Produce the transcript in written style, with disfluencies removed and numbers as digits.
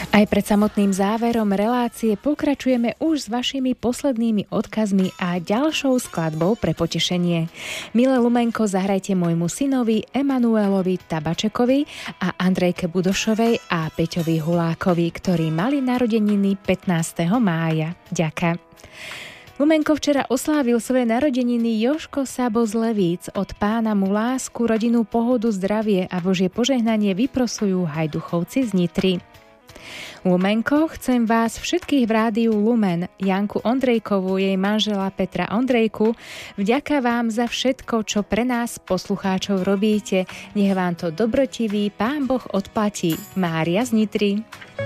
Aj pred samotným záverom relácie pokračujeme už s vašimi poslednými odkazmi a ďalšou skladbou pre potešenie. Milé Lumenko, zahrajte môjmu synovi Emanuelovi Tabačekovi a Andrejke Budošovej a Peťovi Hulákovi, ktorí mali narodeniny 15. mája. Ďaká. Lumenko včera oslávil svoje narodeniny Joško Sabo z Levíc. Od Pána mu lásku, rodinu, pohodu, zdravie a Božie požehnanie vyprosujú Hajduchovci z Nitry. Lumenko, chcem vás všetkých v rádiu Lumen, Janku Ondrejkovú, jej manžela Petra Ondrejku, vďaka vám za všetko, čo pre nás, poslucháčov, robíte. Nech vám to dobrotivý Pán Boh odplatí. Mária z Nitry.